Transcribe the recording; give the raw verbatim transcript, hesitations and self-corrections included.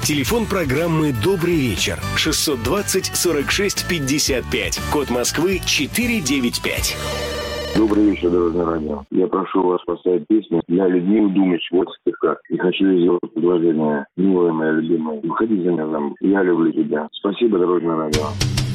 Телефон программы «Добрый вечер» шестьсот двадцать сорок шесть пятьдесят пять. Код Москвы четыреста девяносто пять. Добрый вечер, Дорожное радио. Я прошу вас поставить песню для Людмилы Думич. Вот стихах. И хочу ей сделать предложение. Милая моя любимая, выходи за меня замуж. Я люблю тебя. Спасибо, Дорожное радио.